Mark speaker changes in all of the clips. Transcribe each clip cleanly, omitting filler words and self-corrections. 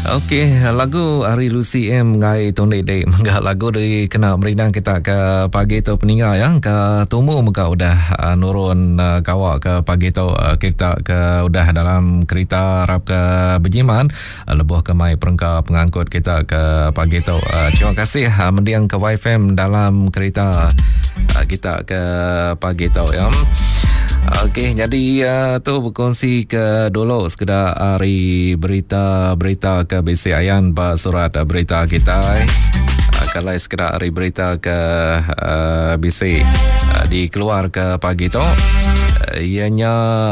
Speaker 1: Okey, lagu Ari Lucy M ngai tonde dek menggah lagu dari kena merindang kita ke pagi tu peninggal ya ke tumu muka udah nurun kawak ke pagi tu kita ke udah dalam kereta rap ke Benjiman lebuh ke mai perengkap pengangkut kita ke pagi tu. Terima kasih mendiang ke YFM dalam kereta kita ke pagi tu ya. Okey, jadi tu berkongsi ke dulu sekedar hari berita ke BC Ayan ba surat berita kita. Kalau sekedar hari berita ke BC dikeluar ke pagi tu ianya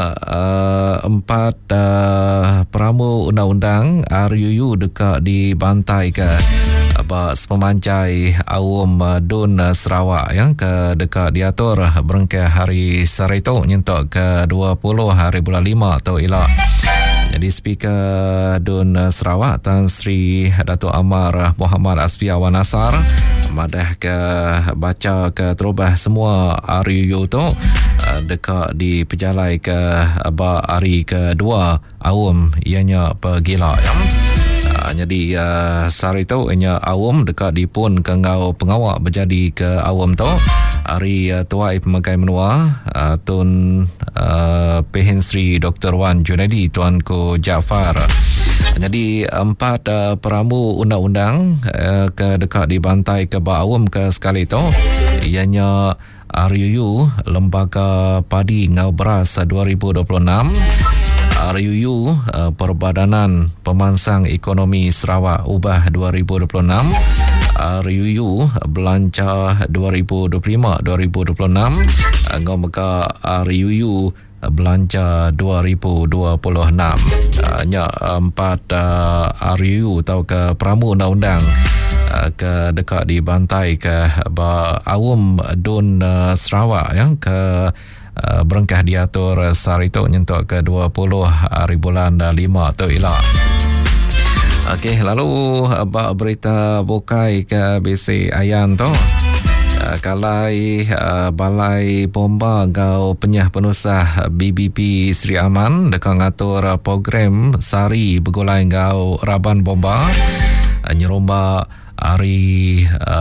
Speaker 1: 4 peramu undang-undang RUU dekat dibantai ke pemancai awam Dun Sarawak yang ke dekat diatur berengkah hari Sarito nyentuk ke 20 hari bulan 5 atau elak. Jadi speaker Dun Sarawak Tan Sri Datuk Amar Muhammad Asfiawan Nasar madah ke baca ke terubah semua RUU tu dekat di pejalai ke hari kedua awam ianya pergila yang jadi sehari tu ianya awam dekat di pun kengau pengawak berjadi ke awam tu hari tuai pemakai menua Tun Pehin Sri Dr. Wan Junaidi Tuanku Jaafar. Jadi 4 peramu undang-undang ke dekat dibantai ke awam ke sekali tu ianya RUU Lembaga Padi Ngau Beras 2026, RUU Perbadanan Pemansang Ekonomi Sarawak Ubah 2026, RUU Belanja 2025-2026, ngomongka RUU Belanja 2026. Hanya 4 RUU atau ke peramu undang-undang ke dekat dibantai ke awam Dun Sarawak yang ke berengkah diatur Sarito nyentuk ke 20 hari bulan 5 tu elak. Okey, lalu berita bukai ke BC Ayan tu kalai balai bomba ngau penyah penusah BBP Sri Aman dekat ngatur program sari bergulai ngau raban bomba nyeromba hari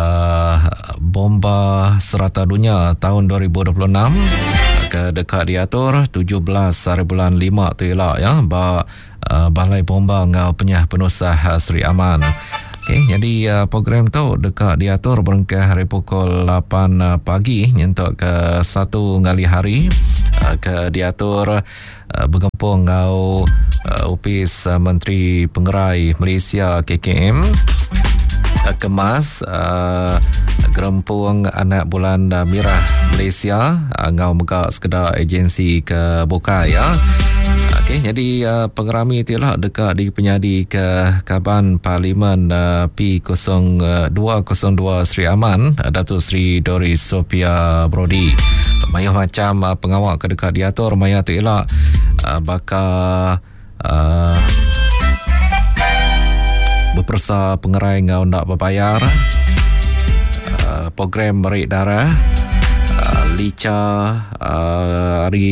Speaker 1: bomba serata dunia tahun 2026 ke dekat diatur 17 hari bulan 5 tu elak ya balai bomba ngau penyah penusah Sri Aman. Okey, jadi program tu dekat diatur berengkah hari pukul 8 pagi nyentuk ke 1 kali hari ke diatur bergempung ngau Opis Menteri Pengerai Malaysia KKM kemas gerempung anak bulan Mirah Malaysia ngau muka sekedar agensi ke bukai ya. Okey, jadi pengerami itulah dekat di penyadi ke Kaban Parlimen P0202 Sri Aman Datuk Sri Doris Sophia Brody mayah macam pengawak ke dekat diatur mayah tu elak bakal berpersa pengerai ngau nak berbayar program merik darah lica hari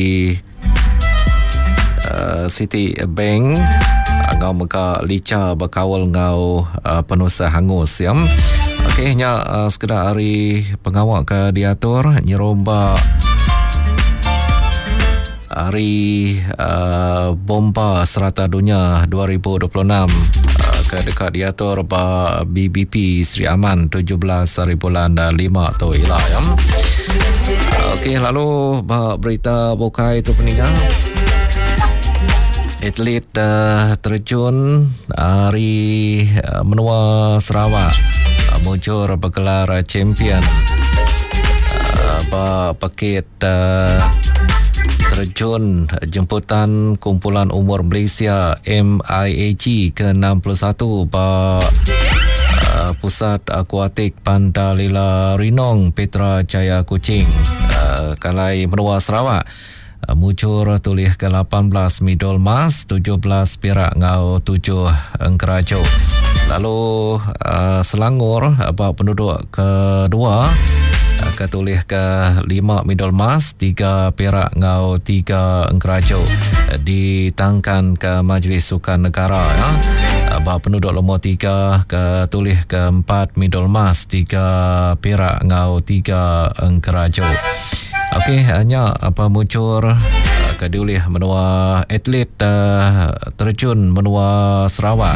Speaker 1: City Bank ngau muka lica berkawal ngau penusah hangus yang okey nya sekedar hari pengawak ke diatur nyeromba hari bomba serata dunia 2026 ke dekat diatur BBP Sri Aman 17 hari bulan 5 tu elak ya. Okey, lalu berita bukai itu peninggal atlet terjun hari menua Sarawak mujur bergelar champion paket terjun jemputan kumpulan umur Malaysia MIAG ke-61 Pusat Akuatik Pandalila Rinong Petra Jaya Kuching kalai menua Sarawak mujur tulih ke 18 medal emas 17 perak ngau 7 engkerajo. Lalu Selangor penduduk kedua ketulih ke 5 medal emas 3 perak ngau 3 engkerajo ditangkan ke Majlis Sukan Negara ya. penduduk nombor 3 ke tulis ke 4 Middle Mas 3 Perak ngau 3 Engkerajo. Okey, hanya muncul kedulih menua atlet terjun menua Sarawak.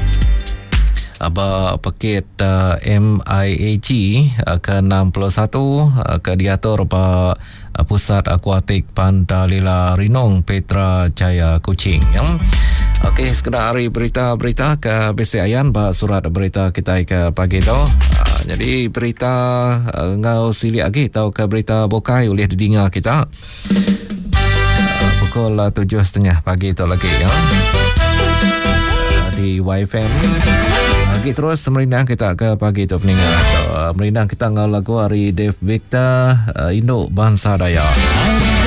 Speaker 1: Pekit MIAG ke-61 ke diatur Pusat Akuatik Pandalila Rinong Petra Jaya Kuching. Okey, sekedar hari berita-berita ke Besi Ayan surat berita kita ke pagi tu. Jadi berita ngau silik lagi tahu ke berita bokai oleh didengar kita pukul 7.30 pagi tu lagi ya. Di YFM. Lagi terus merindang kita ke pagi tu peninggal. Merindang kita ngau lagu hari Dave Victor Indo Bangsa Dayak.